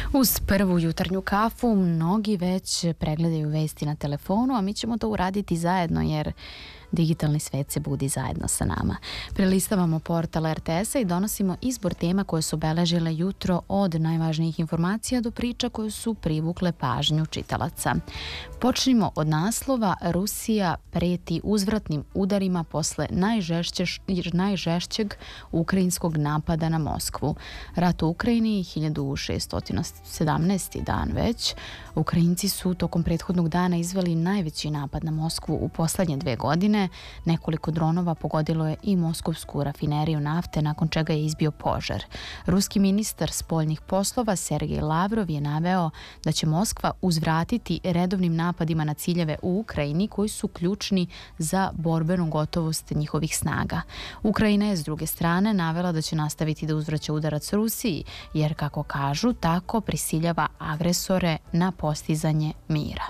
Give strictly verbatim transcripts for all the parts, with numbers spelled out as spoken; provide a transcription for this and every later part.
Uz prvu jutarnju kafu mnogi već pregledaju vesti na telefonu, a mi ćemo to uraditi zajedno jer digitalni svet se budi zajedno sa nama. Prelistavamo portal er te es-a i donosimo izbor tema koje su obeležile jutro, od najvažnijih informacija do priča koje su privukle pažnju čitalaca. Počnimo od naslova: Rusija preti uzvratnim udarima posle najžešće, najžešćeg ukrajinskog napada na Moskvu. Rat u Ukrajini, hiljadu šeststo sedamnaesti dan već. Ukrajinci su tokom prethodnog dana izveli najveći napad na Moskvu u poslednje dve godine. Nekoliko dronova pogodilo je i moskovsku rafineriju nafte, nakon čega je izbio požar. Ruski ministar spoljnih poslova Sergej Lavrov je naveo da će Moskva uzvratiti redovnim napadima na ciljeve u Ukrajini koji su ključni za borbenu gotovost njihovih snaga. Ukrajina je s druge strane navela da će nastaviti da uzvraća udarac Rusiji, jer, kako kažu, tako prisiljava agresore na postizanje mira.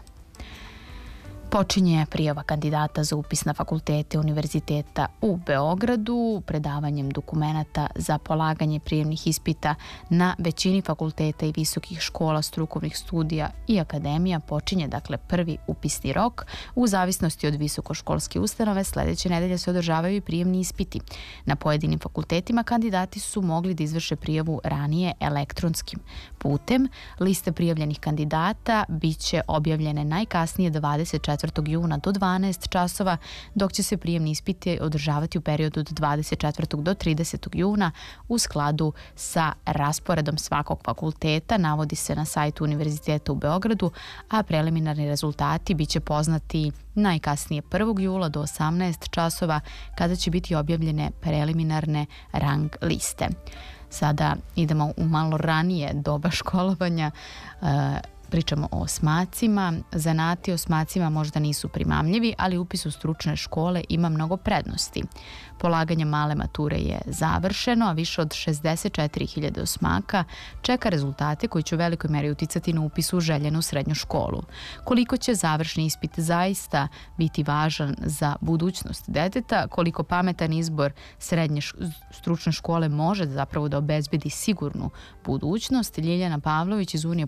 Počinje prijava kandidata za upis na fakultete Univerziteta u Beogradu. Predavanjem dokumenata za polaganje prijemnih ispita na većini fakulteta i visokih škola, strukovnih studija i akademija počinje dakle prvi upisni rok. U zavisnosti od visokoškolske ustanove sledeće nedelje se održavaju i prijemni ispiti. Na pojedinim fakultetima kandidati su mogli da izvrše prijavu ranije elektronskim putem. Liste prijavljenih kandidata biće objavljene najkasnije dvadeset četvrtog juna do dvanaest časova, dok će se prijemni ispiti održavati u periodu od dvadeset četvrtog do tridesetog juna u skladu sa rasporedom svakog fakulteta, navodi se na sajtu Univerziteta u Beogradu, a preliminarni rezultati biće poznati najkasnije prvog jula do osamnaest časova, kada će biti objavljene preliminarne rang liste. Sada idemo u malo ranije doba školovanja. Pričamo o osmacima. Zanati osmacima možda nisu primamljivi, ali upis u stručne škole ima mnogo prednosti. Polaganje male mature je završeno, a više od šezdeset četiri hiljade osmaka čeka rezultate koji će u velikoj meri uticati na upis u željenu srednju školu. Koliko će završni ispit zaista biti važan za budućnost deteta, koliko pametan izbor srednje stručne škole može zapravo da obezbedi sigurnu budućnost, Ljiljana Pavlović iz Unije